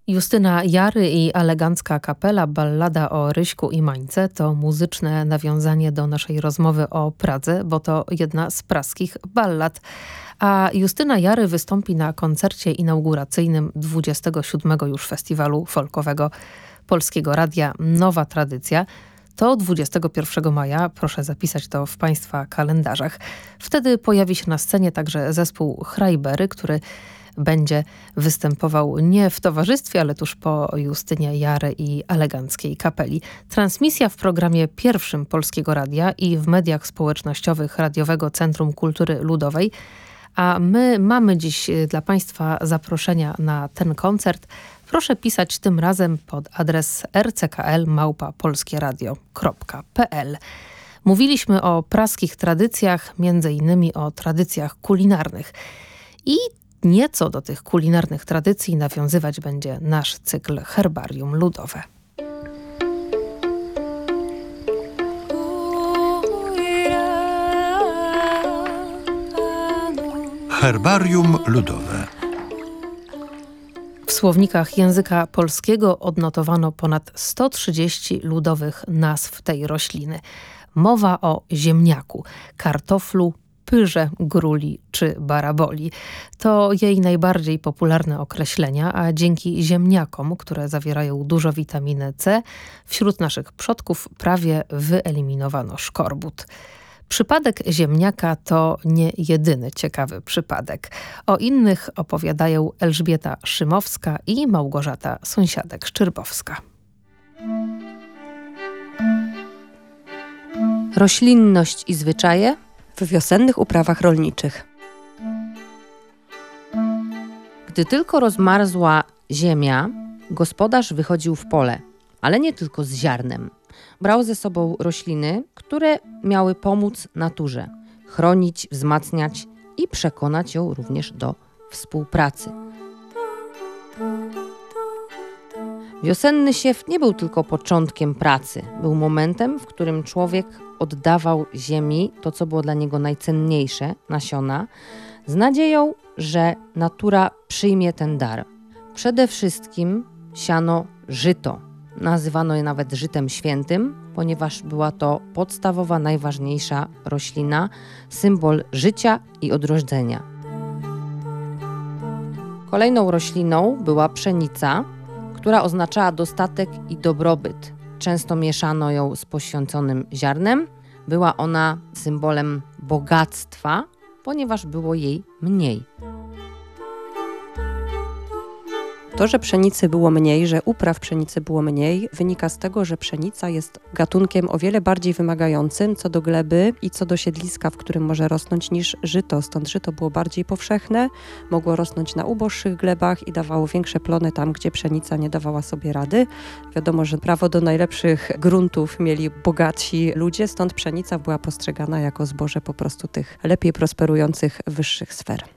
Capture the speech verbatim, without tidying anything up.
Justyna Jary i Elegancka Kapela Ballada o Ryśku i Mańce to muzyczne nawiązanie do naszej rozmowy o Pradze, bo to jedna z praskich ballad. A Justyna Jary wystąpi na koncercie inauguracyjnym dwudziestego siódmego już festiwalu folkowego Polskiego Radia Nowa Tradycja. To dwudziestego pierwszego maja, proszę zapisać to w Państwa kalendarzach. Wtedy pojawi się na scenie także zespół Hrajbery, który będzie występował nie w towarzystwie, ale tuż po Justynie Jary i Eleganckiej Kapeli. Transmisja w programie pierwszym Polskiego Radia i w mediach społecznościowych Radiowego Centrum Kultury Ludowej. A my mamy dziś dla Państwa zaproszenia na ten koncert. Proszę pisać tym razem pod adres r c k l małpa polskie radio kropka p l. Mówiliśmy o praskich tradycjach, między innymi o tradycjach kulinarnych. I nieco do tych kulinarnych tradycji nawiązywać będzie nasz cykl Herbarium Ludowe. Herbarium Ludowe. W słownikach języka polskiego odnotowano ponad sto trzydzieści ludowych nazw tej rośliny. Mowa o ziemniaku, kartoflu, pyrze, gruli czy baraboli. To jej najbardziej popularne określenia, a dzięki ziemniakom, które zawierają dużo witaminy C, wśród naszych przodków prawie wyeliminowano szkorbut. Przypadek ziemniaka to nie jedyny ciekawy przypadek. O innych opowiadają Elżbieta Szymowska i Małgorzata Sąsiadek-Szczyrbowska. Roślinność i zwyczaje w wiosennych uprawach rolniczych. Gdy tylko rozmarzła ziemia, gospodarz wychodził w pole, ale nie tylko z ziarnem. Brał ze sobą rośliny, które miały pomóc naturze, chronić, wzmacniać i przekonać ją również do współpracy. Wiosenny siew nie był tylko początkiem pracy. Był momentem, w którym człowiek oddawał ziemi to, co było dla niego najcenniejsze, nasiona, z nadzieją, że natura przyjmie ten dar. Przede wszystkim siano żyto. Nazywano je nawet żytem świętym, ponieważ była to podstawowa, najważniejsza roślina, symbol życia i odrodzenia. Kolejną rośliną była pszenica, która oznaczała dostatek i dobrobyt. Często mieszano ją z poświęconym ziarnem. Była ona symbolem bogactwa, ponieważ było jej mniej. To, że pszenicy było mniej, że upraw pszenicy było mniej, wynika z tego, że pszenica jest gatunkiem o wiele bardziej wymagającym co do gleby i co do siedliska, w którym może rosnąć, niż żyto. Stąd żyto było bardziej powszechne, mogło rosnąć na uboższych glebach i dawało większe plony tam, gdzie pszenica nie dawała sobie rady. Wiadomo, że prawo do najlepszych gruntów mieli bogaci ludzie, stąd pszenica była postrzegana jako zboże po prostu tych lepiej prosperujących wyższych sfer.